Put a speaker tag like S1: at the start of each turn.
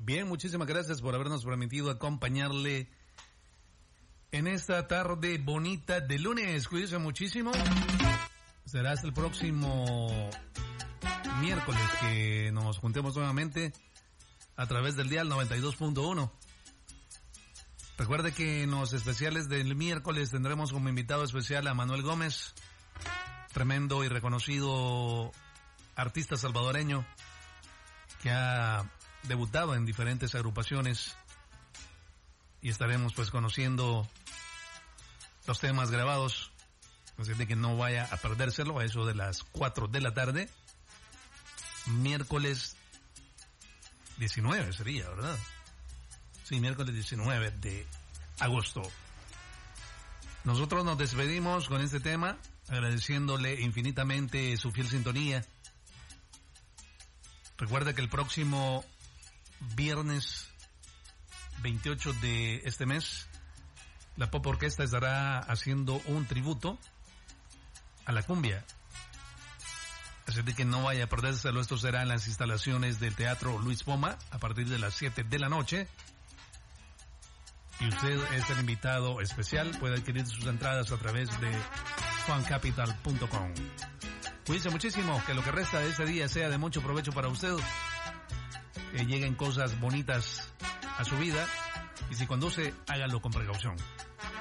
S1: Bien, muchísimas gracias por habernos permitido acompañarle en esta tarde bonita de lunes. Cuídense muchísimo. Será hasta el próximo miércoles que nos juntemos nuevamente a través del dial 92.1. Recuerde que en los especiales del miércoles tendremos como invitado especial a Manuel Gómez, tremendo y reconocido artista salvadoreño que ha debutado en diferentes agrupaciones, y estaremos pues conociendo los temas grabados, así de que no vaya a perdérselo a eso de las 4 de la tarde, miércoles 19 sería, ¿verdad? Sí, miércoles 19 de agosto. Nosotros nos despedimos con este tema, agradeciéndole infinitamente su fiel sintonía. Recuerda que el próximo viernes 28 de este mes, la Pop Orquesta estará haciendo un tributo a la cumbia. Así de que no vaya a perdérselo. Esto será en las instalaciones del Teatro Luis Poma a partir de las 7 de la noche. Y usted es el invitado especial. Puede adquirir sus entradas a través de fancapital.com. Cuídense muchísimo, que lo que resta de este día sea de mucho provecho para usted, que lleguen cosas bonitas a su vida, y si conduce, hágalo con precaución.